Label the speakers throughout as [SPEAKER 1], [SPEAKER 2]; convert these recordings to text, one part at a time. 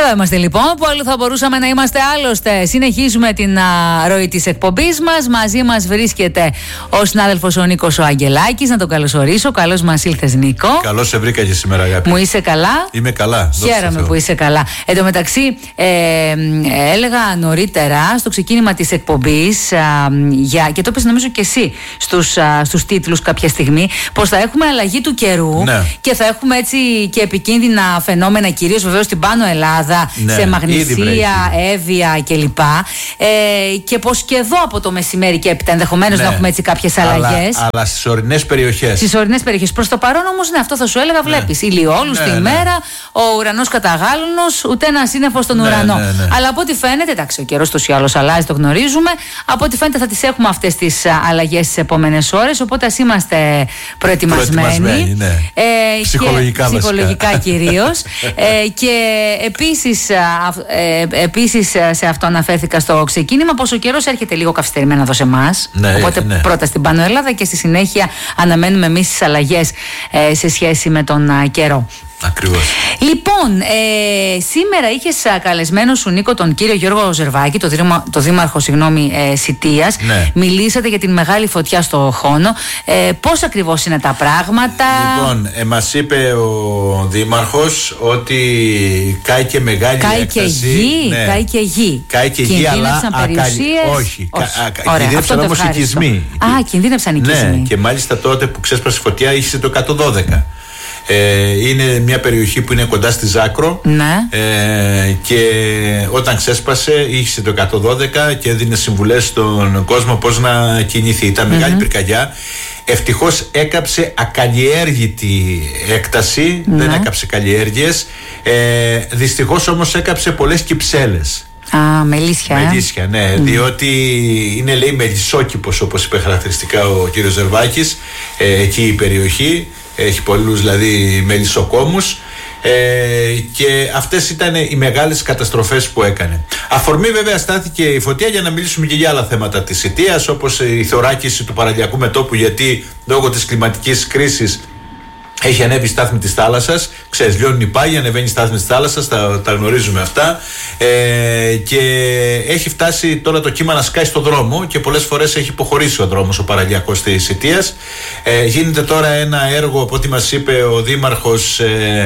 [SPEAKER 1] Εδώ είμαστε λοιπόν, που αλλού θα μπορούσαμε να είμαστε άλλωστε. Συνεχίζουμε την ροή της εκπομπής μας. Μαζί μας βρίσκεται ο συνάδελφος ο Νίκος ο Αγγελάκης. Να τον καλωσορίσω. Καλώς μας ήλθες, Νίκο.
[SPEAKER 2] Καλώς σε βρήκα και σήμερα, αγάπη.
[SPEAKER 1] Μου είσαι καλά?
[SPEAKER 2] Είμαι καλά.
[SPEAKER 1] Χαίρομαι που είσαι καλά. Εν τω μεταξύ, έλεγα νωρίτερα στο ξεκίνημα της εκπομπής, και το είπες νομίζω και εσύ στους τίτλους κάποια στιγμή, πως θα έχουμε αλλαγή του καιρού, ναι, και θα έχουμε έτσι και επικίνδυνα φαινόμενα, κυρίως βεβαίως στην Πάνω Ελλάδα, ναι, σε Μαγνησία, Εύβοια κλπ. Και πως και εδώ από το μεσημέρι και έπειτα ενδεχομένως, ναι, να έχουμε έτσι κάποιες αλλαγές. Αλλά
[SPEAKER 2] στις ορεινές περιοχές.
[SPEAKER 1] Στις ορεινές περιοχές. Προς το παρόν όμως, ναι, αυτό θα σου έλεγα, βλέπεις. Ναι. Ηλιόλους, ναι, τη μέρα, ο ουρανός καταγάλωνος, ούτε ένα σύννεφο στον ουρανό. Ναι. Αλλά από ό,τι φαίνεται, εντάξει, ο καιρός τους ή άλλως αλλάζει, το γνωρίζουμε. Από ό,τι φαίνεται θα τις έχουμε αυτές τις αλλαγές τις επόμενες ώρες. Οπότε ας είμαστε προετοιμασμένοι.
[SPEAKER 2] Ναι.
[SPEAKER 1] Ψυχολογικά κυρίως. Και επίσης σε αυτό αναφέρθηκα στο ξεκίνημα, πως ο καιρός έρχεται λίγο καθυστερημένα εδώ σε εμάς. Ναι, οπότε πρώτα στην Πάνω Ελλάδα και στη συνέχεια αναμένουμε εμείς τις αλλαγές σε σχέση με τον καιρό.
[SPEAKER 2] Ακριβώς.
[SPEAKER 1] Λοιπόν, σήμερα είχες καλεσμένο σου, Νίκο, τον κύριο Γιώργο Ζερβάκη, το δήμαρχο Σιτίας. Ναι. Μιλήσατε για την μεγάλη φωτιά στο Χόνο. Πώς ακριβώς είναι τα πράγματα?
[SPEAKER 2] Λοιπόν, μας είπε ο δήμαρχος ότι κάει και μεγάλη έκταση.
[SPEAKER 1] Ναι. Κάει και γη.
[SPEAKER 2] Κάει και γη, αλλά όχι. Κινδύνευσαν όμως οικισμοί.
[SPEAKER 1] Κινδύνευσαν οικισμοί.
[SPEAKER 2] Ναι, και μάλιστα τότε που ξέσπασε η φωτιά είχε το 112. Είναι μια περιοχή που είναι κοντά στη Ζάκρο, ναι, και όταν ξέσπασε είχε το 112 και έδινε συμβουλές στον κόσμο πώς να κινηθεί. Ήταν μεγάλη πυρκαγιά. Ευτυχώς έκαψε ακαλλιέργητη έκταση, ναι, δεν έκαψε καλλιέργειες. Δυστυχώς όμως έκαψε πολλές κυψέλες.
[SPEAKER 1] Μελίσια,
[SPEAKER 2] ναι, διότι είναι, λέει, μελισσόκηπος, όπως είπε χαρακτηριστικά ο κύριος Ζερβάκης, εκεί η περιοχή. Έχει πολλούς δηλαδή μελισσοκόμους, και αυτές ήταν οι μεγάλες καταστροφές που έκανε. Αφορμή βέβαια στάθηκε η φωτιά για να μιλήσουμε και για άλλα θέματα της Σιτίας, όπως η θωράκιση του παραλιακού μετώπου, γιατί λόγω της κλιματικής κρίσης έχει ανέβει η στάθμη της θάλασσας. Ξέρεις, λιώνουν οι πάγοι, ανεβαίνει η στάθμη της θάλασσας, τα γνωρίζουμε αυτά. Και έχει φτάσει τώρα το κύμα να σκάει στο δρόμο και πολλές φορές έχει υποχωρήσει ο δρόμος, ο παραλιακός της Σιτίας. Γίνεται τώρα ένα έργο, από ό,τι μας είπε ο δήμαρχος,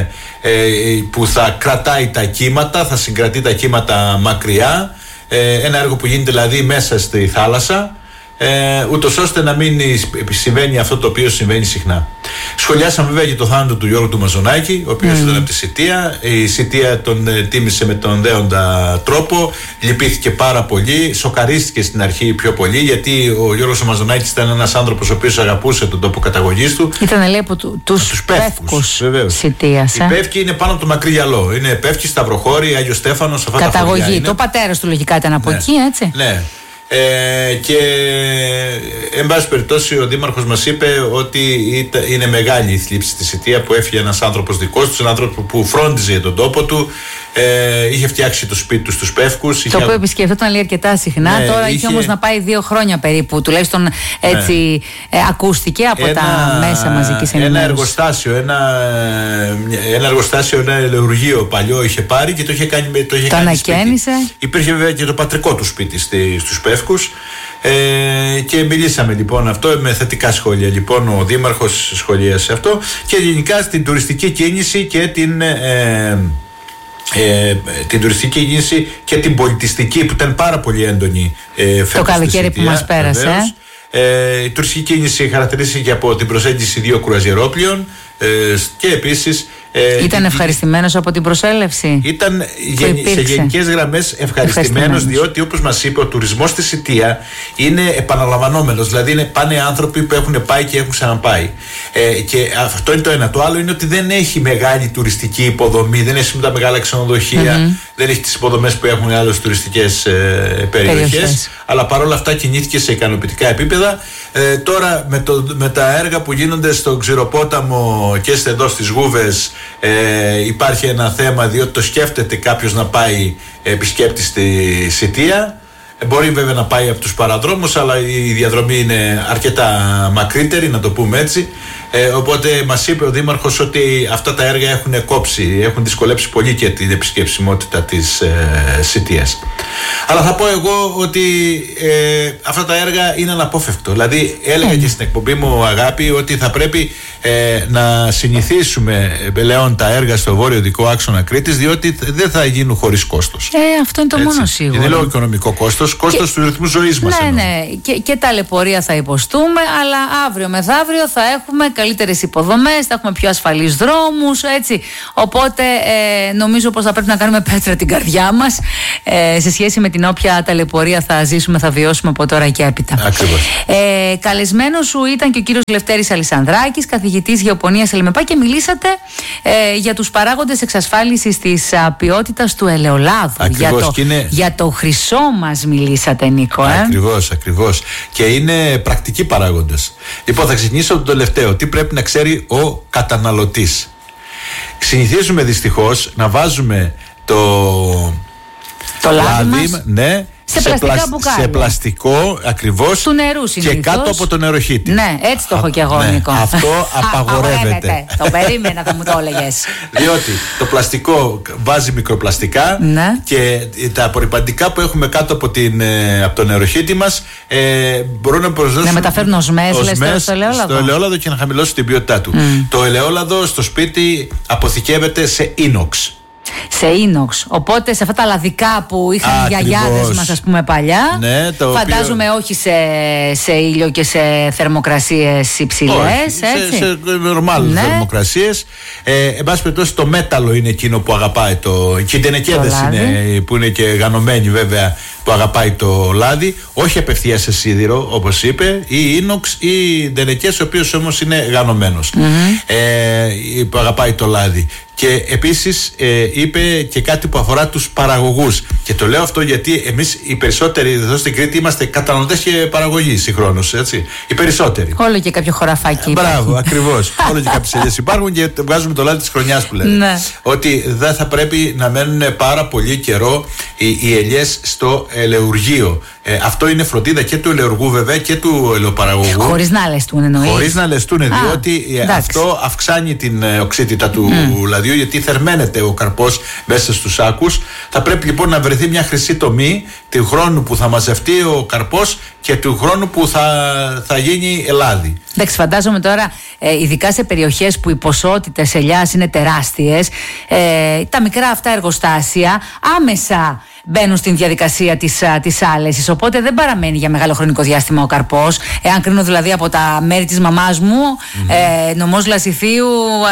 [SPEAKER 2] που θα κρατάει τα κύματα, θα συγκρατεί τα κύματα μακριά. Ένα έργο που γίνεται δηλαδή μέσα στη θάλασσα, ούτως ώστε να μην συμβαίνει αυτό το οποίο συμβαίνει συχνά. Σχολιάσαμε βέβαια και το θάνατο του Γιώργου του Μαζονάκη, ο οποίος ήταν από τη Σιτία. Η Σιτία τον τίμησε με τον δέοντα τρόπο. Λυπήθηκε πάρα πολύ. Σοκαρίστηκε στην αρχή πιο πολύ, γιατί ο Γιώργος ο Μαζονάκης ήταν ένας άνθρωπος ο οποίος αγαπούσε τον τόπο καταγωγής του.
[SPEAKER 1] Ήταν, λέει, από τους Πεύκους Σιτίας.
[SPEAKER 2] Η Πεύκη είναι πάνω από το μακρύ γυαλό. Είναι Πεύκη, Σταυροχώρη, Άγιος Στέφανος.
[SPEAKER 1] Καταγωγή. Το πατέρας του λογικά ήταν από εκεί, έτσι.
[SPEAKER 2] Ναι. Και εν πάση περιπτώσει ο δήμαρχος μας είπε ότι είναι μεγάλη η θλίψη στη Σιτία που έφυγε ένας άνθρωπος δικός του, ένας άνθρωπος που φρόντιζε για τον τόπο του, είχε φτιάξει το σπίτι του στους Πεύκους.
[SPEAKER 1] Το οποίο επισκεφτόταν, λέει, αρκετά συχνά. Ναι, τώρα είχε όμως να πάει 2 χρόνια περίπου, τουλάχιστον έτσι, ναι, ακούστηκε από τα μέσα μαζικής ενημέρωσης.
[SPEAKER 2] Ένα εργοστάσιο, ένα ελεουργείο παλιό είχε πάρει και το είχε κάνει. Το
[SPEAKER 1] ανακαίνισε.
[SPEAKER 2] Υπήρχε βέβαια και το πατρικό του σπίτι στους Πεύκους. Και μιλήσαμε λοιπόν αυτό με θετικά σχόλια. Λοιπόν, ο δήμαρχος σχολίασε αυτό και γενικά στην τουριστική κίνηση και την τουριστική κίνηση και την πολιτιστική που ήταν πάρα πολύ έντονη
[SPEAKER 1] το καλοκαίρι που μας πέρασε.
[SPEAKER 2] Η τουριστική κίνηση χαρακτηρίστηκε από την προσέγγιση 2 κρουαζιερόπλοιων και επίσης
[SPEAKER 1] ήταν ευχαριστημένος από την προσέλευση.
[SPEAKER 2] Ήταν σε γενικές γραμμές ευχαριστημένος, διότι όπως μας είπε, ο τουρισμός στη Σιτία είναι επαναλαμβανόμενος. Δηλαδή πάνε άνθρωποι που έχουν πάει και έχουν ξαναπάει. Και αυτό είναι το ένα. Το άλλο είναι ότι δεν έχει μεγάλη τουριστική υποδομή, δεν έχει τα μεγάλα ξενοδοχεία, δεν έχει τις υποδομές που έχουν άλλες τουριστικές περιοχές. Αλλά παρόλα αυτά κινήθηκε σε ικανοποιητικά επίπεδα. Τώρα με τα έργα που γίνονται στο Ξηροπόταμο και εδώ στις Γούβες, υπάρχει ένα θέμα, διότι το σκέφτεται κάποιος να πάει επισκέπτη στη Σιτία. Μπορεί βέβαια να πάει από τους παραδρόμους, αλλά η διαδρομή είναι αρκετά μακρύτερη, να το πούμε έτσι. Οπότε μας είπε ο Δήμαρχος ότι αυτά τα έργα έχουν κόψει, έχουν δυσκολέψει πολύ και την επισκεψιμότητα της Σιτίας. Αλλά θα πω εγώ ότι αυτά τα έργα είναι αναπόφευκτο. Δηλαδή έλεγα και στην εκπομπή μου, Αγάπη, ότι θα πρέπει να συνηθίσουμε πλέον τα έργα στο βόρειο δικό άξονα Κρήτης, διότι δεν θα γίνουν χωρίς κόστος.
[SPEAKER 1] Αυτό είναι το μόνο σίγουρο.
[SPEAKER 2] Δεν λέω οικονομικό κόστος, κόστος του ρυθμού ζωής μας.
[SPEAKER 1] Ναι. Και ταλαιπωρία θα υποστούμε, αλλά αύριο μεθαύριο θα έχουμε καλύτερες υποδομές, θα έχουμε πιο ασφαλείς δρόμους, έτσι. Οπότε νομίζω πως θα πρέπει να κάνουμε πέτρα την καρδιά μας σε σχέση με την όποια ταλαιπωρία θα ζήσουμε, θα βιώσουμε από τώρα και έπειτα.
[SPEAKER 2] Ακριβώς.
[SPEAKER 1] Καλεσμένος σου ήταν και ο κύριος Λευτέρης Αλισανδράκης, καθηγητής γεωπονίας ΕΛΜΕΠΑ, και μιλήσατε για τους παράγοντες εξασφάλισης της ποιότητας του ελαιολάδου.
[SPEAKER 2] Ακριβώς.
[SPEAKER 1] Για το χρυσό μας μιλήσατε, Νίκο.
[SPEAKER 2] Ακριβώς. Και είναι πρακτικοί παράγοντες. Λοιπόν, θα ξεκινήσω από το τελευταίο. Τι πρέπει να ξέρει ο καταναλωτής. Συνηθίζουμε δυστυχώς να βάζουμε το λάδι, ναι, σε πλαστικό, ακριβώς,
[SPEAKER 1] του νερού συνήθως,
[SPEAKER 2] και κάτω από το νεροχύτη.
[SPEAKER 1] Ναι, έτσι το έχω και εγώ, Νίκο.
[SPEAKER 2] Αυτό απαγορεύεται.
[SPEAKER 1] Το περίμενα, θα μου το έλεγες.
[SPEAKER 2] Διότι το πλαστικό βάζει μικροπλαστικά,
[SPEAKER 1] ναι,
[SPEAKER 2] και τα απορρυπαντικά που έχουμε κάτω από το νεροχύτη μας μπορούν να προσδώσουν,
[SPEAKER 1] να μεταφέρουν οσμές στο
[SPEAKER 2] ελαιόλαδο και να χαμηλώσουν την ποιότητά του. Το ελαιόλαδο στο σπίτι αποθηκεύεται σε ίνοξ.
[SPEAKER 1] Σε ίνοξ. Οπότε σε αυτά τα λαδικά που είχαν οι γιαγιάδες μας, ας πούμε, παλιά,
[SPEAKER 2] ναι,
[SPEAKER 1] φαντάζομαι όχι σε ήλιο και σε θερμοκρασίες υψηλές.
[SPEAKER 2] Σε νορμάλ θερμοκρασίες. Εν πάση περιπτώσει, το μέταλλο είναι εκείνο που αγαπάει και οι ντενεκέδες είναι, που είναι και γανωμένοι βέβαια, που αγαπάει το λάδι, όχι απευθείας σε σίδηρο όπως είπε, ή ίνοξ ή ντενεκές, ο οποίος όμως είναι γανωμένος, που αγαπάει το λάδι. Και επίσης είπε και κάτι που αφορά τους παραγωγούς. Και το λέω αυτό γιατί εμείς οι περισσότεροι εδώ στην Κρήτη είμαστε καταναλωτές και παραγωγοί συγχρόνως, έτσι. Οι περισσότεροι.
[SPEAKER 1] Όλο και κάποιο χωραφάκι.
[SPEAKER 2] Μπράβο, ακριβώς. Όλο και κάποιες ελιές υπάρχουν και βγάζουμε το λάδι της χρονιάς που λένε.
[SPEAKER 1] Ναι.
[SPEAKER 2] Ότι δεν θα πρέπει να μένουν πάρα πολύ καιρό οι ελιές στο ελαιουργείο. Αυτό είναι φροντίδα και του ελαιοργού βέβαια και του ελαιοπαραγωγού.
[SPEAKER 1] Χωρίς να λεστούν, εννοείς.
[SPEAKER 2] Χωρίς να λεστούν, διότι αυτό αυξάνει την οξύτητα του λαδιού, γιατί θερμαίνεται ο καρπός μέσα στους σάκους. Θα πρέπει λοιπόν να βρεθεί μια χρυσή τομή του χρόνου που θα μαζευτεί ο καρπός και του χρόνου που θα γίνει λάδι.
[SPEAKER 1] Εντάξει, φαντάζομαι τώρα, ειδικά σε περιοχές που οι ποσότητες ελιάς είναι τεράστιες, τα μικρά αυτά εργοστάσια άμεσα μπαίνουν στην διαδικασία της άλεσης, οπότε δεν παραμένει για μεγάλο χρονικό διάστημα ο καρπός. Εάν κρίνω δηλαδή από τα μέρη της μαμάς μου, νομός Λασιθίου,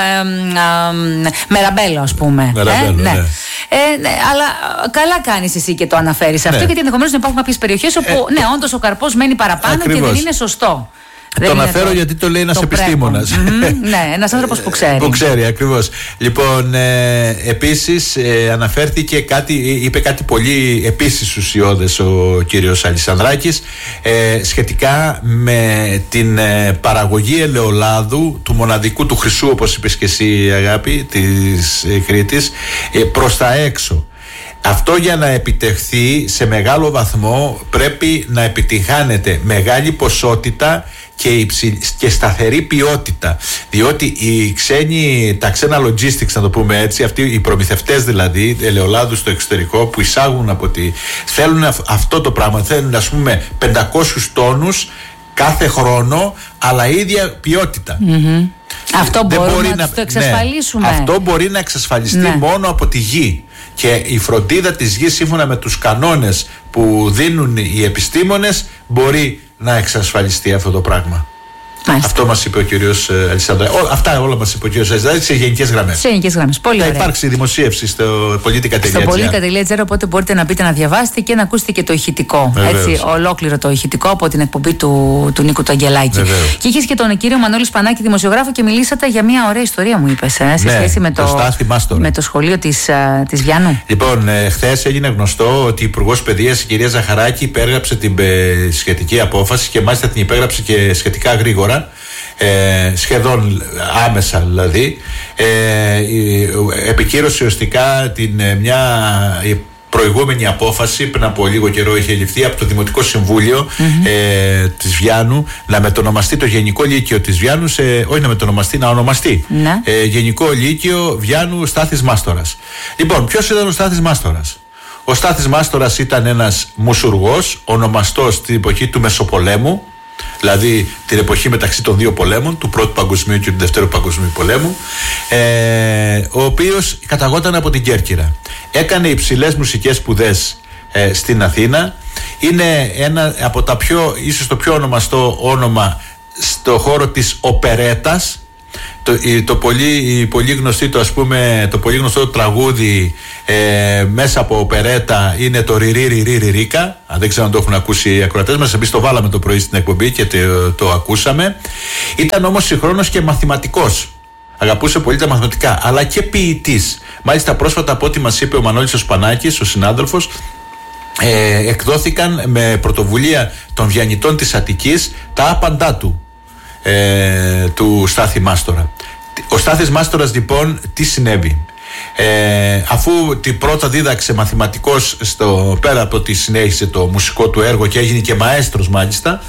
[SPEAKER 1] Μεραμπέλο, ας πούμε.
[SPEAKER 2] Ναι.
[SPEAKER 1] Αλλά καλά κάνεις εσύ και το αναφέρεις αυτό, γιατί ενδεχομένως να υπάρχουν κάποιες περιοχές όπου όντως ο καρπός μένει παραπάνω. Ακριβώς. Και δεν είναι σωστό.
[SPEAKER 2] Το αναφέρω γιατί το λέει ένας επιστήμονας.
[SPEAKER 1] Ναι, ένας άνθρωπος που ξέρει.
[SPEAKER 2] Που ξέρει, ακριβώς. Λοιπόν, επίσης αναφέρθηκε είπε κάτι πολύ επίσης ουσιώδες ο κύριος Αλισανδράκης σχετικά με την παραγωγή ελαιολάδου, του μοναδικού, του χρυσού, όπως είπες και εσύ, Αγάπη, της Κρήτης, προς τα έξω. Αυτό για να επιτευχθεί σε μεγάλο βαθμό πρέπει να επιτυγχάνεται μεγάλη ποσότητα και σταθερή ποιότητα, διότι τα ξένα logistics, να το πούμε έτσι, αυτοί οι προμηθευτές δηλαδή ελαιολάδου στο εξωτερικό που εισάγουν θέλουν αυτό το πράγμα, θέλουν ας πούμε 500 τόνους κάθε χρόνο, αλλά ίδια ποιότητα.
[SPEAKER 1] Αυτό μπορούμε να το εξασφαλίσουμε.
[SPEAKER 2] Αυτό μπορεί να εξασφαλιστεί μόνο από τη γη. Και η φροντίδα της γης, σύμφωνα με τους κανόνες που δίνουν οι επιστήμονες, μπορεί να εξασφαλιστεί αυτό το πράγμα. Μάλιστα. Αυτό μας είπε ο κύριος Αλισανδράκης. Αυτά όλα μας είπε ο κύριος Αλισανδράκης σε γενικές γραμμές.
[SPEAKER 1] Σε γενικές γραμμές. Πολύ ωραία.
[SPEAKER 2] Θα υπάρξει δημοσίευση στο politica.gr.
[SPEAKER 1] Στο politica.gr, οπότε μπορείτε να μπείτε να διαβάσετε και να ακούσετε και το ηχητικό. Έτσι, ολόκληρο το ηχητικό από την εκπομπή του Νίκου του Αγγελάκη. Και είχες και τον κύριο Μανώλη Σπανάκη, δημοσιογράφο, και μιλήσατε για μια ωραία ιστορία, μου είπες, σε σχέση με το σχολείο της Βιάννου.
[SPEAKER 2] Λοιπόν, χθες έγινε γνωστό ότι η Υπουργός Παιδείας, η κυρία Ζαχαράκη, υπέγραψε την σχετική απόφαση και μάλιστα την υπέγραψε και σχετικά γρήγορα. Σχεδόν άμεσα δηλαδή, επικύρωσε ουσιαστικά μια προηγούμενη απόφαση, πριν από λίγο καιρό είχε ληφθεί από το Δημοτικό Συμβούλιο της Βιάνου, να μετονομαστεί το Γενικό Λύκειο της Βιάνου όχι να μετονομαστεί, να ονομαστεί Γενικό Λύκειο Βιάνου Στάθης Μάστορας. Λοιπόν, ποιος ήταν ο Στάθης Μάστορας? Ο Στάθης Μάστορας ήταν ένας μουσουργός, ονομαστός στην εποχή του Μεσοπολέμου, δηλαδή την εποχή μεταξύ των δύο πολέμων, του Πρώτου Παγκοσμίου και του Δευτέρου Παγκοσμίου Πολέμου, ο οποίος καταγόταν από την Κέρκυρα. Έκανε υψηλές μουσικές σπουδές στην Αθήνα. Είναι ένα από τα ίσως το πιο ονομαστό όνομα στο χώρο της οπερέτας. Το πολύ γνωστό τραγούδι μέσα από οπερέτα είναι το ριρίκα. Δεν ξέρω αν το έχουν ακούσει οι ακροατές μας. Εμείς το βάλαμε το πρωί στην εκπομπή και το ακούσαμε. Ήταν όμως συγχρόνως και μαθηματικός. Αγαπούσε πολύ τα μαθηματικά, αλλά και ποιητής. Μάλιστα πρόσφατα, από ό,τι μας είπε ο Μανώλης ο Σπανάκης, ο συνάδελφος, εκδόθηκαν με πρωτοβουλία των Βιαννιτών της Αττικής τα άπαντά του Στάθη Μάστορα. Ο Στάθης Μάστορας λοιπόν τι συνέβη? Αφού πρώτα δίδαξε μαθηματικός πέρα από ότι συνέχισε το μουσικό του έργο και έγινε και μαέστρος μάλιστα,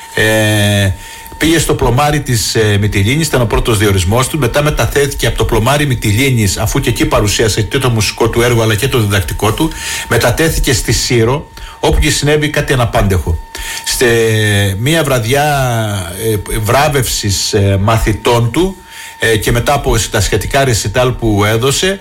[SPEAKER 2] πήγε στο πλωμάρι της Μυτιλήνης, ήταν ο πρώτος διορισμός του. Μετά μεταθέθηκε από το πλωμάρι Μυτιλήνης, αφού και εκεί παρουσίασε και το μουσικό του έργο αλλά και το διδακτικό του, μετατέθηκε στη Σύρο, όπου και συνέβη κάτι αναπάντεχο. Σε μία βραδιά βράβευσης μαθητών του και μετά από τα σχετικά ρεσιτάλ που έδωσε,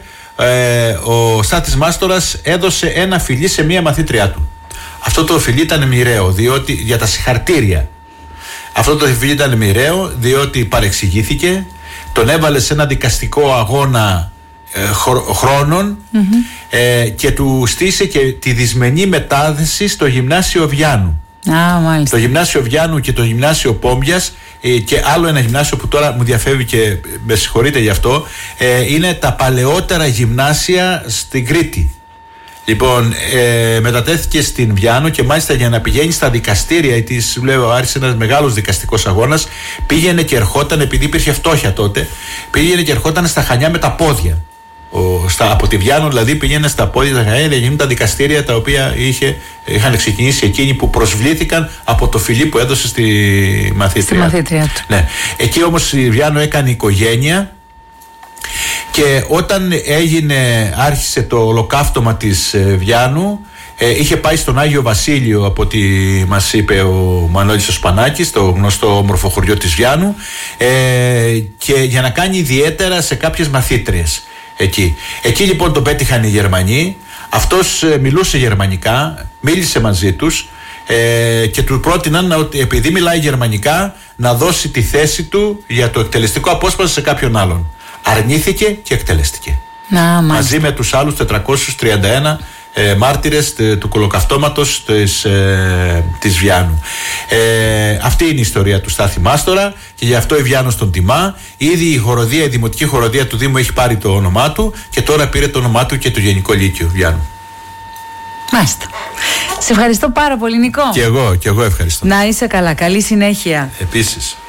[SPEAKER 2] ο Στάθης Μάστορας έδωσε ένα φιλί σε μία μαθήτριά του. Αυτό το φιλί ήταν μοιραίο, διότι για τα συγχαρτήρια. Αυτό το φιλί ήταν μοιραίο διότι παρεξηγήθηκε, τον έβαλε σε ένα δικαστικό αγώνα χρόνων και του στήσε και τη δυσμενή μετάδεση στο Γυμνάσιο Βιάνου. Το Γυμνάσιο Βιάνου και το Γυμνάσιο Πόμπιας και άλλο ένα γυμνάσιο που τώρα μου διαφεύγει και με συγχωρείτε γι' αυτό, είναι τα παλαιότερα γυμνάσια στην Κρήτη. Λοιπόν, μετατέθηκε στην Βιάνου και μάλιστα για να πηγαίνει στα δικαστήρια, άρχισε ένας μεγάλος δικαστικός αγώνας, πήγαινε και ερχόταν, επειδή υπήρχε φτώχεια τότε, πήγαινε και ερχόταν στα Χανιά με τα πόδια. Από τη Βιάνου δηλαδή πήγαινε στα πόδια τα Χανιά, γίνουν τα δικαστήρια τα οποία είχαν ξεκινήσει εκείνοι που προσβλήθηκαν από το φιλί που έδωσε στη μαθήτρια του. Ναι. Εκεί όμως η Βιάνου έκανε οικογένεια. Και όταν άρχισε το ολοκαύτωμα της Βιάνου, είχε πάει στον Άγιο Βασίλειο, από ό,τι μας είπε ο Μανώλης ο Σπανάκης, το γνωστό όμορφο χωριό της Βιάνου, και για να κάνει ιδιαίτερα σε κάποιες μαθήτριες εκεί. Εκεί λοιπόν τον πέτυχαν οι Γερμανοί, αυτός μιλούσε γερμανικά, μίλησε μαζί τους και του πρότειναν ότι επειδή μιλάει γερμανικά να δώσει τη θέση του για το εκτελεστικό απόσπασμα σε κάποιον άλλον. Αρνήθηκε και εκτελέστηκε. Μαζί με τους άλλους 431 μάρτυρες του κολοκαυτώματος της Βιάνου. Αυτή είναι η ιστορία του Στάθη Μάστορα και γι' αυτό η Βιάνος τον τιμά. Ήδη η δημοτική χοροδία του Δήμου έχει πάρει το όνομά του και τώρα πήρε το όνομά του και το Γενικό Λύκειο Βιάνου.
[SPEAKER 1] Μάλιστα. Σε ευχαριστώ πάρα πολύ, Νικό.
[SPEAKER 2] Και εγώ ευχαριστώ.
[SPEAKER 1] Να είσαι καλά. Καλή συνέχεια.
[SPEAKER 2] Επίσης.